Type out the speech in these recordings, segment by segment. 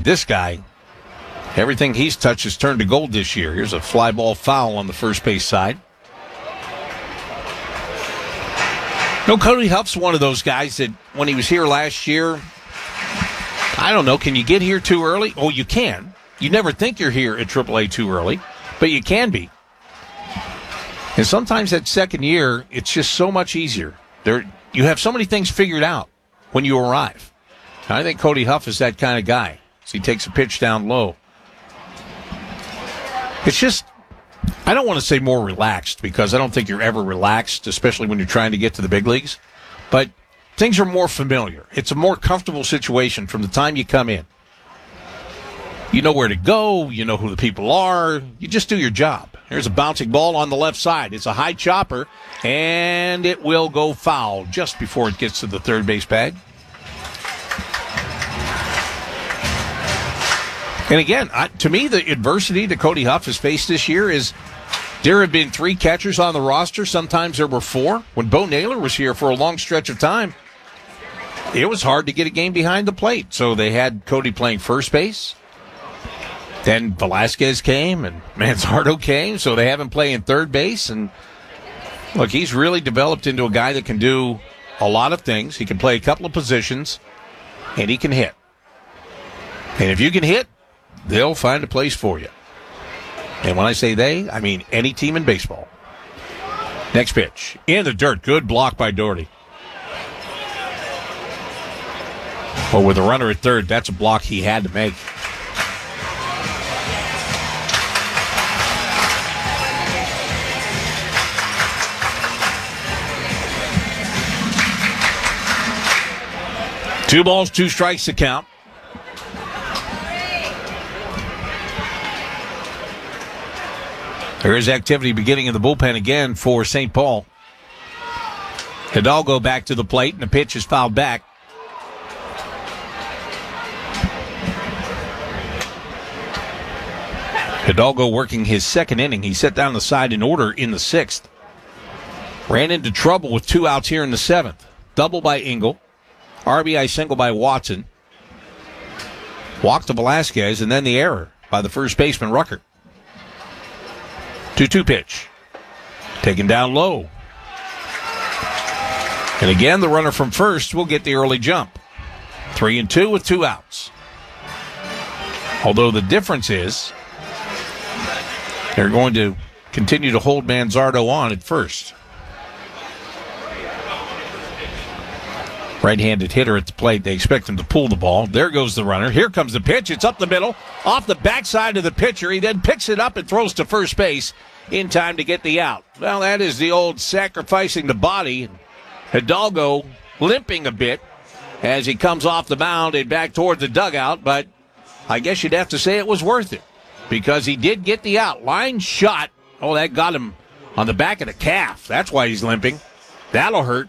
this guy, everything he's touched has turned to gold this year. Here's a fly ball foul on the first base side. No, Cody Huff's one of those guys that when he was here last year, I don't know, can you get here too early? Oh, you can. You never think you're here at AAA too early, but you can be. And sometimes that second year, it's just so much easier. You have so many things figured out when you arrive. And I think Cody Huff is that kind of guy. So he takes a pitch down low. It's just, I don't want to say more relaxed because I don't think you're ever relaxed, especially when you're trying to get to the big leagues. But things are more familiar. It's a more comfortable situation from the time you come in. You know where to go. You know who the people are. You just do your job. Here's a bouncing ball on the left side. It's a high chopper, and it will go foul just before it gets to the third base bag. And again, to me, the adversity that Cody Huff has faced this year is there have been 3 catchers on the roster. Sometimes there were 4. When Bo Naylor was here for a long stretch of time, it was hard to get a game behind the plate. So they had Cody playing first base. Then Velasquez came and Manzardo came, so they have him playing third base. And look, he's really developed into a guy that can do a lot of things. He can play a couple of positions, and he can hit. And if you can hit, they'll find a place for you. And when I say they, I mean any team in baseball. Next pitch. In the dirt. Good block by Doherty. Well, with a runner at third, that's a block he had to make. Two balls, 2 strikes to count. There is activity beginning in the bullpen again for St. Paul. Hidalgo back to the plate, and the pitch is fouled back. Hidalgo working his second inning. He set down the side in order in the 6th. Ran into trouble with 2 outs here in the 7th. Double by Engel. RBI single by Watson. Walk to Velasquez, and then the error by the first baseman, Rucker. 2-2 pitch. Taken down low. And again, the runner from first will get the early jump. 3-2 with 2 outs. Although the difference is they're going to continue to hold Manzardo on at first. Right-handed hitter at the plate. They expect him to pull the ball. There goes the runner. Here comes the pitch. It's up the middle, off the backside of the pitcher. He then picks it up and throws to first base in time to get the out. Well, that is the old sacrificing the body. Hidalgo limping a bit as he comes off the mound and back toward the dugout, but I guess you'd have to say it was worth it because he did get the out. Line shot. Oh, that got him on the back of the calf. That's why he's limping. That'll hurt.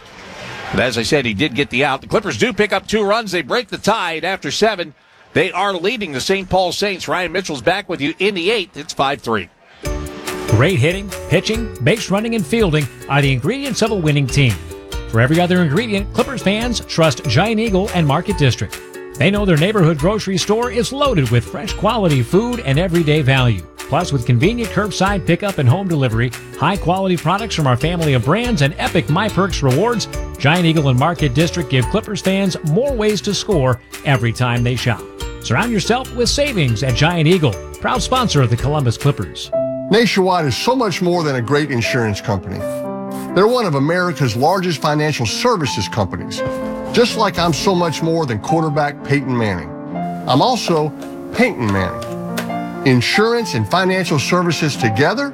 But as I said, he did get the out. The Clippers do pick up 2 runs. They break the tie, and after 7, they are leading the St. Paul Saints. Ryan Mitchell's back with you in the 8th. It's 5-3. Great hitting, pitching, base running, and fielding are the ingredients of a winning team. For every other ingredient, Clippers fans trust Giant Eagle and Market District. They know their neighborhood grocery store is loaded with fresh quality food and everyday value. Plus, with convenient curbside pickup and home delivery, high-quality products from our family of brands, and epic MyPerks rewards, Giant Eagle and Market District give Clippers fans more ways to score every time they shop. Surround yourself with savings at Giant Eagle, proud sponsor of the Columbus Clippers. Nationwide is so much more than a great insurance company. They're one of America's largest financial services companies, just like I'm so much more than quarterback Peyton Manning. I'm also Peyton Manning. Insurance and financial services together,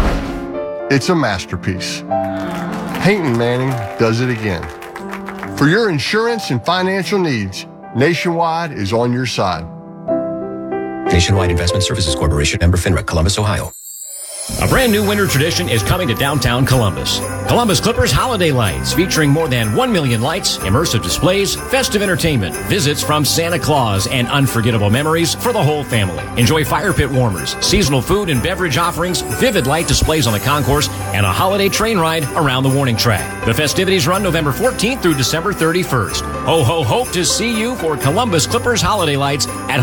it's a masterpiece. Peyton Manning does it again. For your insurance and financial needs, Nationwide is on your side. Nationwide Investment Services Corporation, member FINRA, Columbus, Ohio. A brand new winter tradition is coming to downtown Columbus. Columbus Clippers Holiday Lights, featuring more than 1 million lights, immersive displays, festive entertainment, visits from Santa Claus, and unforgettable memories for the whole family. Enjoy fire pit warmers, seasonal food and beverage offerings, vivid light displays on the concourse, and a holiday train ride around the warning track. The festivities run November 14th through December 31st. Ho, ho, hope to see you for Columbus Clippers Holiday Lights at